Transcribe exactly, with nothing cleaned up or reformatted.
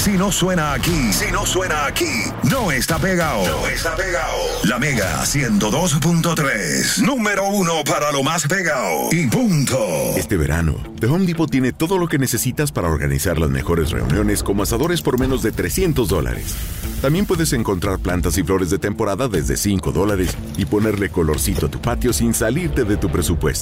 Si no suena aquí, si no suena aquí, no está pegado. No está pegado. La Mega ciento dos punto tres. Número uno para lo más pegado. Y punto. Este verano, The Home Depot tiene todo lo que necesitas para organizar las mejores reuniones como asadores por menos de trescientos dólares. También puedes encontrar plantas y flores de temporada desde cinco dólares y ponerle colorcito a tu patio sin salirte de tu presupuesto.